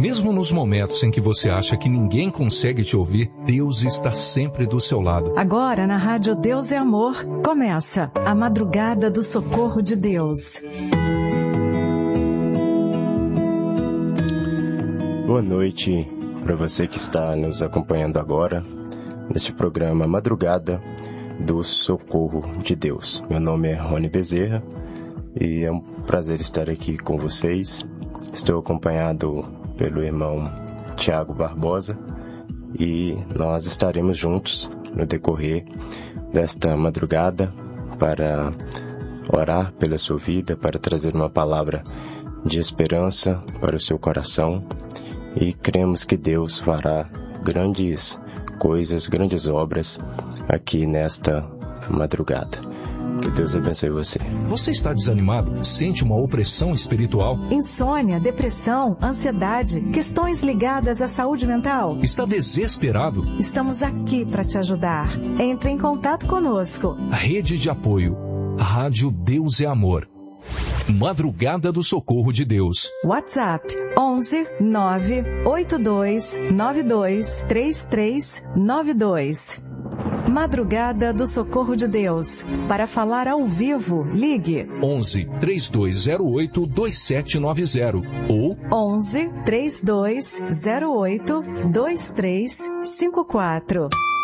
Mesmo nos momentos em que você acha que ninguém consegue te ouvir, Deus está sempre do seu lado. Agora, na Rádio Deus é Amor, começa a Madrugada do Socorro de Deus. Boa noite para você que está nos acompanhando agora neste programa Madrugada do Socorro de Deus. Meu nome é Rony Bezerra e é um prazer estar aqui com vocês. Estou acompanhado pelo irmão Tiago Barbosa e nós estaremos juntos no decorrer desta madrugada para orar pela sua vida, para trazer uma palavra de esperança para o seu coração, e cremos que Deus fará grandes coisas, grandes obras aqui nesta madrugada. Que Deus abençoe você. Você está desanimado? Sente uma opressão espiritual? Insônia, depressão, ansiedade, questões ligadas à saúde mental? Está desesperado? Estamos aqui para te ajudar. Entre em contato conosco. Rede de apoio. Rádio Deus é Amor. Madrugada do Socorro de Deus. WhatsApp 11 982 92 3392. Madrugada do Socorro de Deus. Para falar ao vivo, ligue 11 3208 2790 ou 11 3208 2354.